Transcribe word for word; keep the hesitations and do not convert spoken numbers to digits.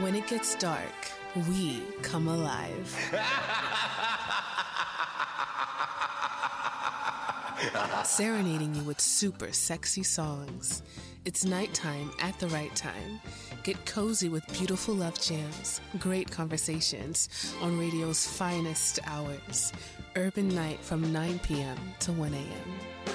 When it gets dark, we come alive. Serenading you with super sexy songs. It's nighttime at the right time. Get cozy with beautiful love jams, great conversations on radio's finest hours. Urban Night from nine p.m. to one a.m.